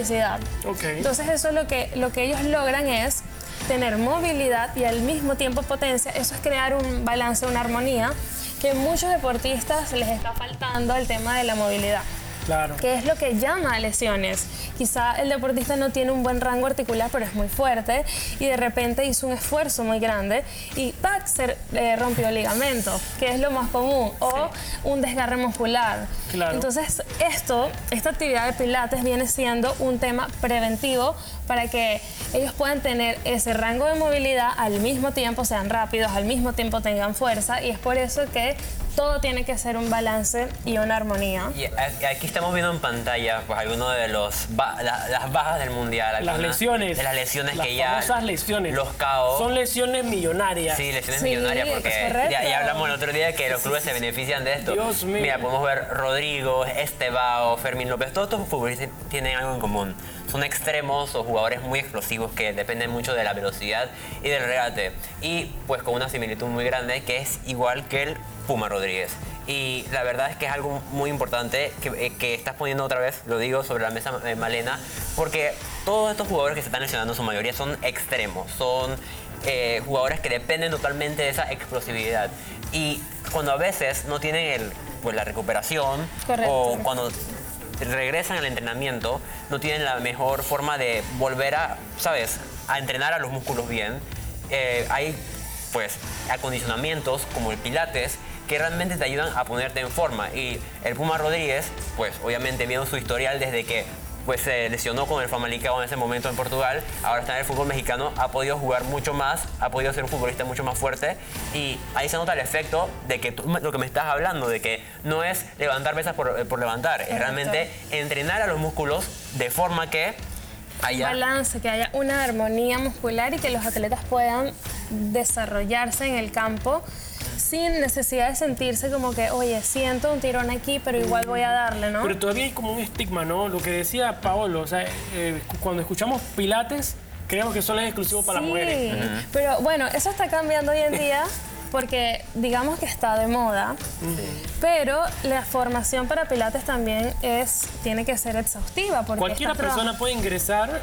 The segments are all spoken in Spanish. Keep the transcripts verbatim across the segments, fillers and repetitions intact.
motricidad. Okay. Entonces eso es lo que, lo que ellos logran es tener movilidad y al mismo tiempo potencia. Eso es crear un balance, una armonía, que a muchos deportistas les está faltando el tema de la movilidad. Claro. Que es lo que llama a lesiones. Quizá el deportista no tiene un buen rango articular, pero es muy fuerte y de repente hizo un esfuerzo muy grande y ¡pac! Se eh, rompió el ligamento, que es lo más común, o sí. un desgarre muscular. Claro. Entonces, esto, esta actividad de pilates viene siendo un tema preventivo para que ellos puedan tener ese rango de movilidad al mismo tiempo, sean rápidos, al mismo tiempo tengan fuerza, y es por eso que todo tiene que ser un balance y una armonía. Y aquí estamos viendo en pantalla pues algunos de los ba la, las bajas del mundial. Las lesiones. De las lesiones las que ya. Las lesiones. Los caos. Son lesiones millonarias. Sí, lesiones sí, millonarias porque ya, ya hablamos el otro día que los clubes se benefician de esto. Dios mío. Mira, podemos ver Rodrigo, Estebao, Fermín López, todos estos futbolistas tienen algo en común. Son extremos o jugadores muy explosivos que dependen mucho de la velocidad y del regate. Y pues con una similitud muy grande que es igual que el Puma Rodríguez. Y la verdad es que es algo muy importante que, que estás poniendo otra vez, lo digo sobre la mesa, eh, Malena, porque todos estos jugadores que se están lesionando, su mayoría son extremos, son eh, jugadores que dependen totalmente de esa explosividad. Y cuando a veces no tienen el, pues, la recuperación, correcto, o cuando regresan al entrenamiento, no tienen la mejor forma de volver a, ¿sabes?, a entrenar a los músculos bien. Eh, hay, pues, acondicionamientos como el Pilates que realmente te ayudan a ponerte en forma. Y el Puma Rodríguez, pues, obviamente, viendo su historial desde que pues se lesionó con el Famalicão en ese momento en Portugal, ahora está en el fútbol mexicano, ha podido jugar mucho más, ha podido ser un futbolista mucho más fuerte, y ahí se nota el efecto de que tú, lo que me estás hablando, de que no es levantar pesas por, por levantar, es realmente entrenar a los músculos de forma que haya balance, que haya una armonía muscular y que los atletas puedan desarrollarse en el campo sin necesidad de sentirse como que, oye, siento un tirón aquí, pero igual voy a darle, ¿no? Pero todavía hay como un estigma, ¿no? Lo que decía Paolo, o sea, eh, cuando escuchamos pilates, creemos que solo es exclusivo para sí, las mujeres. Uh-huh. Pero bueno, eso está cambiando hoy en día porque digamos que está de moda, uh-huh. pero la formación para pilates también es, tiene que ser exhaustiva. Porque ¿Cualquier persona puede ingresar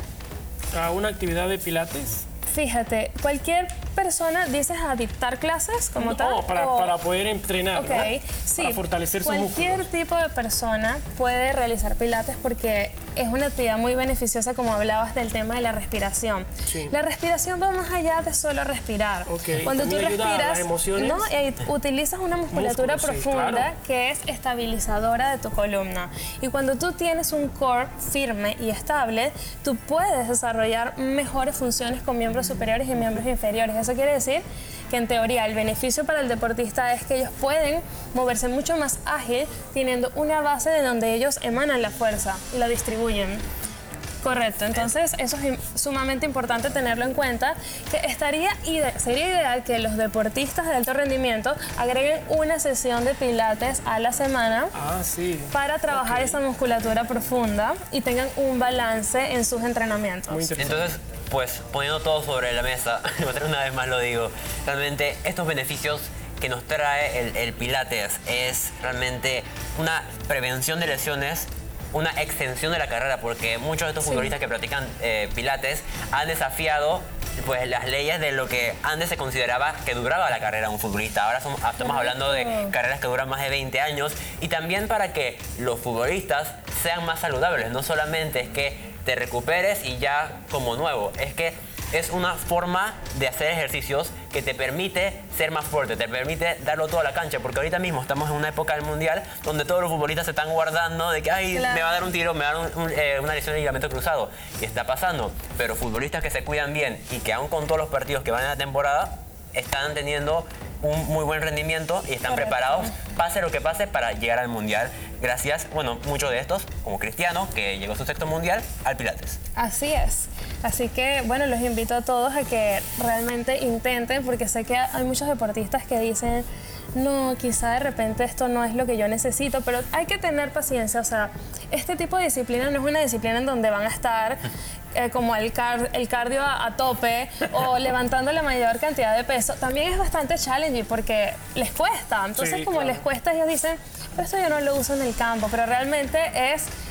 a una actividad de pilates? Fíjate, cualquier persona, dices a dictar clases como no, tal. Para, o... para poder entrenar, okay, ¿no? Sí, para fortalecer sus músculos. Cualquier tipo de persona puede realizar pilates porque es una actividad muy beneficiosa, como hablabas del tema de la respiración. Sí. La respiración va más allá de solo respirar. Okay. Cuando tú respiras, emociones? ¿no? Y utilizas una musculatura Músculo, sí, profunda, claro, que es estabilizadora de tu columna. Y cuando tú tienes un core firme y estable, tú puedes desarrollar mejores funciones con miembros superiores y miembros inferiores. Eso quiere decir que en teoría el beneficio para el deportista es que ellos pueden moverse mucho más ágil teniendo una base de donde ellos emanan la fuerza y la distribuyen. Correcto, entonces eso es sumamente importante tenerlo en cuenta, que estaría ide- sería ideal que los deportistas de alto rendimiento agreguen una sesión de pilates a la semana ah, sí. para trabajar okay. esa musculatura profunda y tengan un balance en sus entrenamientos. Entonces, pues poniendo todo sobre la mesa, una vez más lo digo, realmente estos beneficios que nos trae el, el Pilates es realmente una prevención de lesiones, una extensión de la carrera, porque muchos de estos sí. futbolistas que practican eh, Pilates han desafiado pues las leyes de lo que antes se consideraba que duraba la carrera de un futbolista. Ahora somos, estamos hablando de carreras que duran más de veinte años, y también para que los futbolistas sean más saludables. No solamente es que te recuperes y ya como nuevo, es que es una forma de hacer ejercicios que te permite ser más fuerte, te permite darlo todo a la cancha, porque ahorita mismo estamos en una época del mundial donde todos los futbolistas se están guardando de que ay, claro. me va a dar un tiro, me va a dar un, un, eh, una lesión de ligamento cruzado, y está pasando, pero futbolistas que se cuidan bien y que aún con todos los partidos que van en la temporada están teniendo un muy buen rendimiento y están Correcto. preparados, pase lo que pase, para llegar al mundial. Gracias, bueno, muchos de estos, como Cristiano, que llegó a su sexto mundial, al Pilates. Así es. Así que, bueno, los invito a todos a que realmente intenten, porque sé que hay muchos deportistas que dicen, no, quizá de repente esto no es lo que yo necesito, pero hay que tener paciencia. O sea, este tipo de disciplina no es una disciplina en donde van a estar eh, como el, car el cardio a, a tope o levantando la mayor cantidad de peso. También es bastante challenging porque les cuesta. Entonces, sí, como claro. les cuesta, ellos dicen, pero esto yo no lo uso en el campo, pero realmente es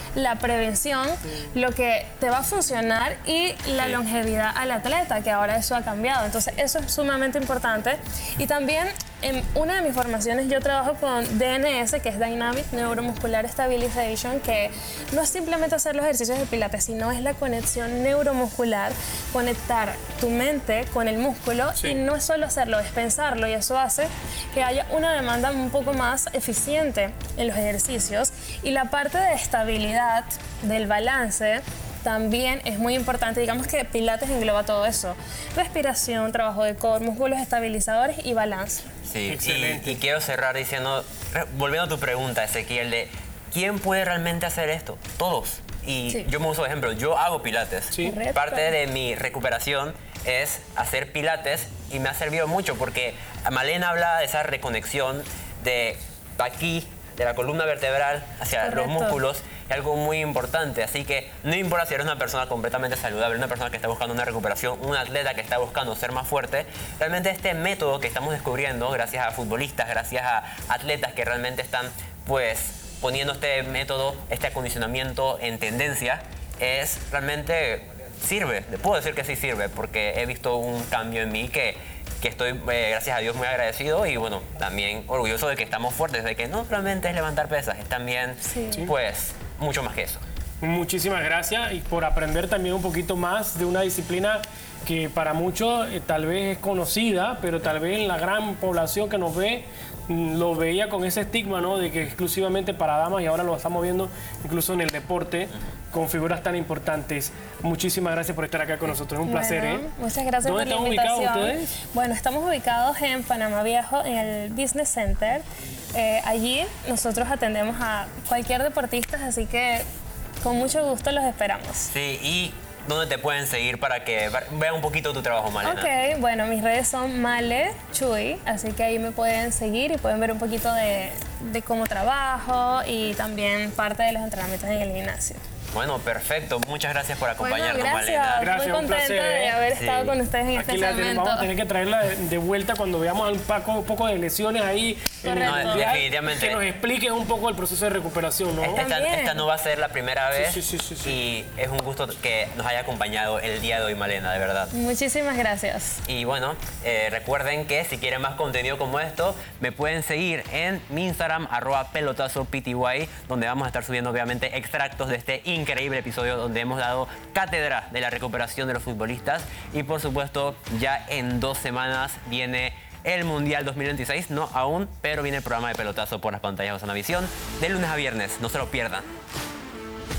la prevención, lo que te va a funcionar y la Sí. longevidad al atleta, que ahora eso ha cambiado. Entonces, eso es sumamente importante. Y también, en una de mis formaciones, yo trabajo con D N S, que es Dynamic Neuromuscular Stabilization, que no es simplemente hacer los ejercicios de pilates, sino es la conexión neuromuscular, conectar tu mente con el músculo, Sí. y no es solo hacerlo, es pensarlo, y eso hace que haya una demanda un poco más eficiente en los ejercicios. Y la parte de estabilidad, del balance, también es muy importante. Digamos que Pilates engloba todo eso: respiración, trabajo de core, músculos estabilizadores y balance. Sí, Excelente. y, y quiero cerrar diciendo, re- volviendo a tu pregunta, Ezequiel, de ¿quién puede realmente hacer esto? Todos. Y Sí. yo me uso de ejemplo, yo hago pilates. Sí. Correcto. Parte de mi recuperación es hacer pilates y me ha servido mucho porque Malena habla de esa reconexión de aquí, de la columna vertebral hacia los Correcto. músculos, es algo muy importante. Así que no importa si eres una persona completamente saludable, una persona que está buscando una recuperación, un atleta que está buscando ser más fuerte, realmente este método que estamos descubriendo, gracias a futbolistas, gracias a atletas que realmente están pues poniendo este método, este acondicionamiento en tendencia, es realmente sirve. Le puedo decir que sí sirve porque he visto un cambio en mí que que estoy, eh, gracias a Dios, muy agradecido y bueno, también orgulloso de que estamos fuertes, de que no solamente es levantar pesas, es también, Sí. pues, mucho más que eso. Muchísimas gracias, y por aprender también un poquito más de una disciplina que para muchos eh, tal vez es conocida, pero tal vez la gran población que nos ve mm, lo veía con ese estigma, ¿no? De que exclusivamente para damas, y ahora lo estamos viendo incluso en el deporte con figuras tan importantes. Muchísimas gracias por estar acá con nosotros, es un placer, Bueno, ¿eh? Muchas gracias ¿Dónde por la están ubicados invitación. ustedes? Bueno, estamos ubicados en Panamá Viejo, en el Business Center. Eh, allí nosotros atendemos a cualquier deportista, así que con mucho gusto los esperamos. Sí, y ¿dónde te pueden seguir para que vean un poquito tu trabajo, Malena? Ok, bueno, mis redes son Male Chuy, así que ahí me pueden seguir y pueden ver un poquito de, de cómo trabajo y también parte de los entrenamientos en el gimnasio. Bueno, perfecto. Muchas gracias por Bueno, acompañarnos, gracias. Malena. Gracias, Muy un contenta placer, de ¿eh? haber Sí. estado con ustedes en este Aquí la tenemos, segmento. vamos a tener que traerla de, de vuelta cuando veamos un poco, un poco de lesiones ahí en el Correcto. mundial, Definitivamente. que nos explique un poco el proceso de recuperación, ¿no? Esta, También. esta no va a ser la primera vez sí, sí, sí, sí. y es un gusto que nos haya acompañado el día de hoy, Malena, de verdad. Muchísimas gracias. Y bueno, eh, recuerden que si quieren más contenido como esto, me pueden seguir en mi Instagram, arroba pelotazopty, donde vamos a estar subiendo obviamente extractos de este increíble episodio donde hemos dado cátedra de la recuperación de los futbolistas. Y por supuesto, ya en dos semanas viene el Mundial dos mil veintiséis, no aún, pero viene el programa de Pelotazo por las pantallas de Zona Visión de lunes a viernes. No se lo pierdan.